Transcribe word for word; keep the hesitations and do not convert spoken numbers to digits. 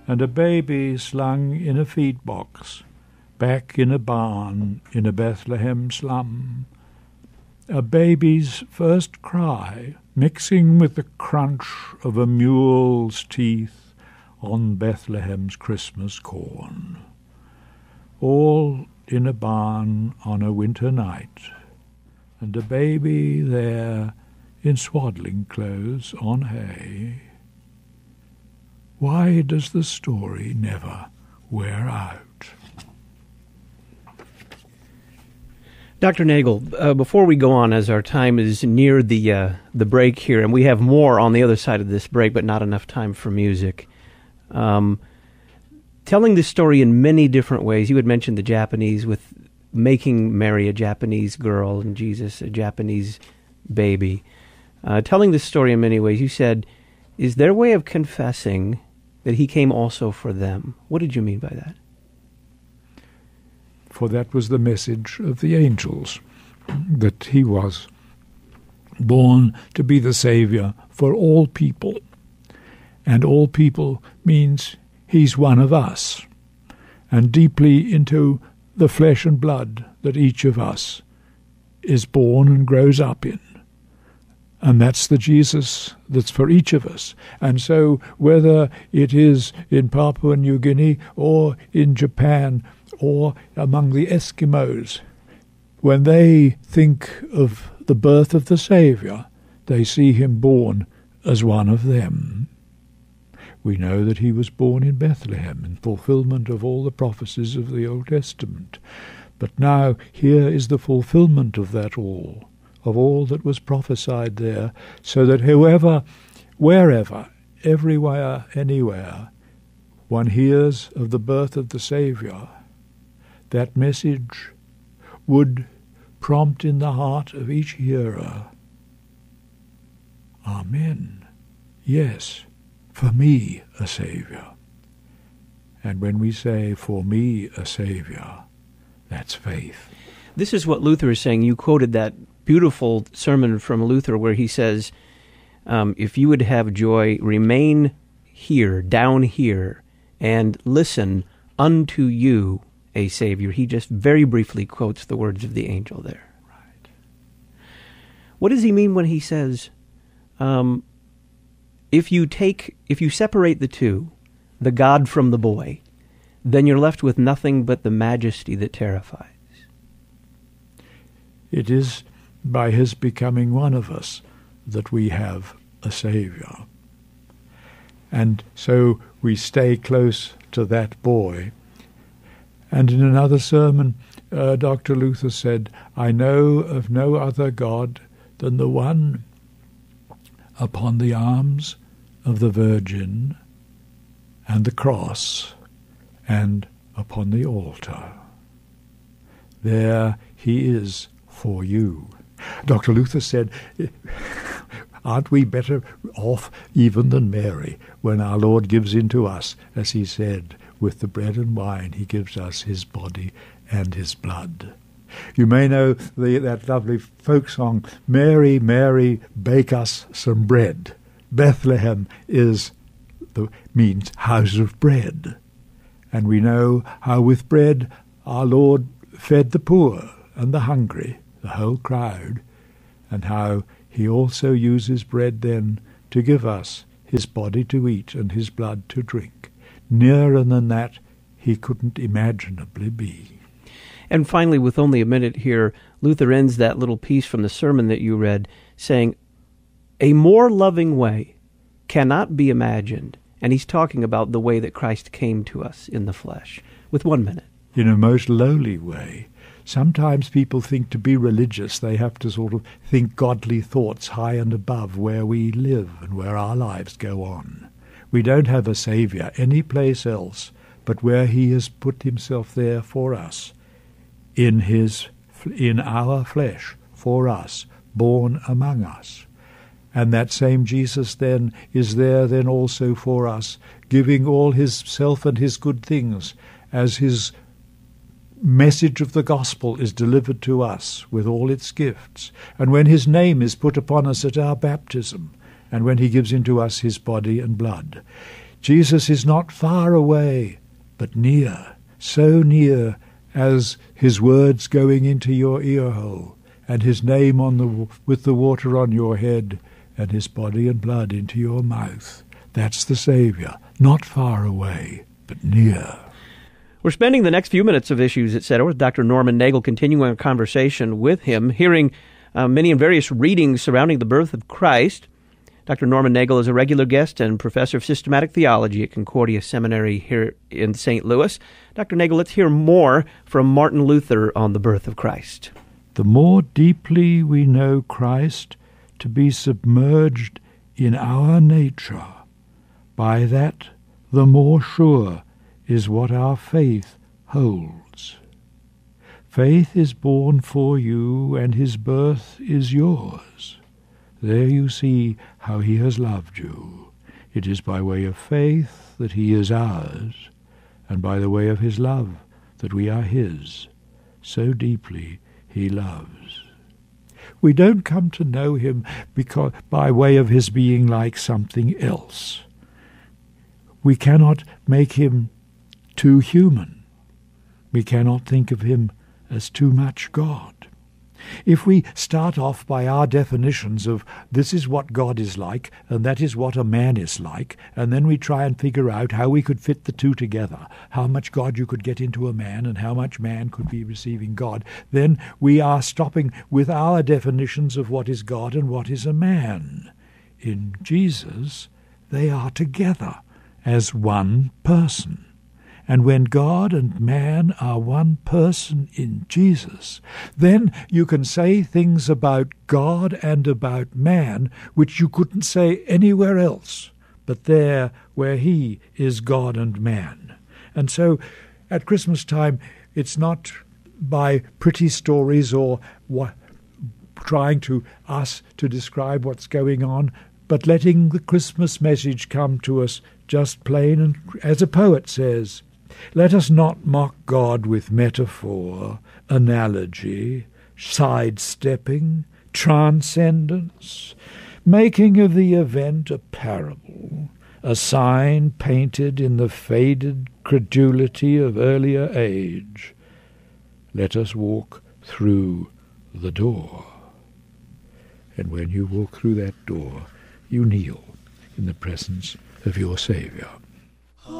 and a baby slung in a feed box, back in a barn in a Bethlehem slum. A baby's first cry, mixing with the crunch of a mule's teeth on Bethlehem's Christmas corn. All in a barn on a winter night, and a baby there in swaddling clothes on hay. Why does the story never wear out? Doctor Nagel, uh, before we go on, as our time is near the uh, the break here, and we have more on the other side of this break, but not enough time for music, um, telling this story in many different ways. You had mentioned the Japanese with making Mary a Japanese girl and Jesus a Japanese baby. Uh, telling this story in many ways, you said, is their way of confessing that he came also for them. What did you mean by that? For that was the message of the angels, that he was born to be the Saviour for all people. And all people means he's one of us, and deeply into the flesh and blood that each of us is born and grows up in. And that's the Jesus that's for each of us. And so whether it is in Papua New Guinea or in Japan or among the Eskimos, when they think of the birth of the Saviour, they see him born as one of them. We know that he was born in Bethlehem in fulfillment of all the prophecies of the Old Testament. But now here is the fulfillment of that all, of all that was prophesied there, so that whoever, wherever, everywhere, anywhere, one hears of the birth of the Saviour, that message would prompt in the heart of each hearer, Amen, yes, for me a Saviour. And when we say, for me a Saviour, that's faith. This is what Luther is saying. You quoted that beautiful sermon from Luther where he says, um, if you would have joy, remain here, down here, and listen unto you a Savior. He just very briefly quotes the words of the angel there. Right. What does he mean when he says, um, if you take, if you separate the two, the God from the boy, then you're left with nothing but the majesty that terrifies? It is by his becoming one of us that we have a Saviour. And so we stay close to that boy. And in another sermon, uh, Doctor Luther said, I know of no other God than the one upon the arms of the Virgin and the cross and upon the altar. There he is for you. Doctor Luther said, aren't we better off even than Mary when our Lord gives into us, as he said, with the bread and wine, he gives us his body and his blood. You may know the, that lovely folk song, Mary, Mary, bake us some bread. Bethlehem is the means house of bread. And we know how with bread our Lord fed the poor and the hungry, the whole crowd, and how he also uses bread then to give us his body to eat and his blood to drink. Nearer than that he couldn't imaginably be. And finally, with only a minute here, Luther ends that little piece from the sermon that you read saying, a more loving way cannot be imagined. And he's talking about the way that Christ came to us in the flesh. With one minute. In a most lowly way. Sometimes people think to be religious they have to sort of think godly thoughts high and above where we live and where our lives go on. We don't have a Saviour any place else but where he has put himself there for us, in his, in our flesh, for us, born among us. And that same Jesus then is there then also for us, giving all his self and his good things as his message of the gospel is delivered to us with all its gifts. And when his name is put upon us at our baptism, and when he gives into us his body and blood, Jesus is not far away, but near, so near as his words going into your ear hole, and his name on the with the water on your head, and his body and blood into your mouth. That's the Savior, not far away, but near. We're spending the next few minutes of Issues, et cetera, with Doctor Norman Nagel, continuing a conversation with him, hearing uh, many and various readings surrounding the birth of Christ. Doctor Norman Nagel is a regular guest and professor of systematic theology at Concordia Seminary here in Saint Louis. Doctor Nagel, let's hear more from Martin Luther on the birth of Christ. The more deeply we know Christ to be submerged in our nature, by that the more sure is what our faith holds. Faith is born for you, and his birth is yours. There you see how he has loved you. It is by way of faith that he is ours, and by the way of his love that we are his. So deeply he loves. We don't come to know him because by way of his being like something else. We cannot make him too human. We cannot think of him as too much God. If we start off by our definitions of this is what God is like and that is what a man is like, and then we try and figure out how we could fit the two together, how much God you could get into a man and how much man could be receiving God, then we are stopping with our definitions of what is God and what is a man. In Jesus, they are together as one person. And when God and man are one person in Jesus, then you can say things about God and about man which you couldn't say anywhere else but there where he is God and man. And so at Christmas time, it's not by pretty stories or what, trying to us to describe what's going on, but letting the Christmas message come to us just plain, and as a poet says, let us not mock God with metaphor, analogy, sidestepping, transcendence, making of the event a parable, a sign painted in the faded credulity of earlier age. Let us walk through the door. And when you walk through that door, you kneel in the presence of your Saviour.